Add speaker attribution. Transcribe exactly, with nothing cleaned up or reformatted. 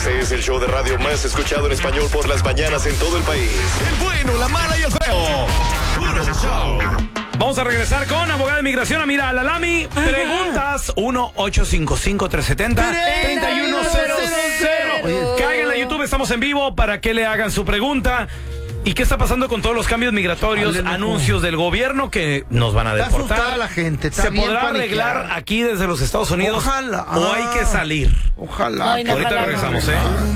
Speaker 1: Este es el show de radio más escuchado en español por las mañanas en todo el país. El bueno, la mala y el feo. Puro show.
Speaker 2: Vamos a regresar con abogada de inmigración, Amira Alalami. Preguntas uno ocho cinco cinco, tres siete cero, tres uno cero cero. Caigan a YouTube, estamos en vivo para que le hagan su pregunta. ¿Y qué está pasando con todos los cambios migratorios,
Speaker 3: Dale,
Speaker 2: anuncios del gobierno que nos van a
Speaker 3: Está
Speaker 2: deportar?
Speaker 3: asustada la gente. Está
Speaker 2: ¿Se
Speaker 3: bien
Speaker 2: podrá
Speaker 3: paniqueada.
Speaker 2: arreglar aquí desde los Estados Unidos?
Speaker 3: Ojalá.
Speaker 2: ¿O hay que salir?
Speaker 3: Ojalá.
Speaker 4: Ay, no,
Speaker 2: Ahorita
Speaker 4: ojalá no.
Speaker 2: regresamos, ¿eh?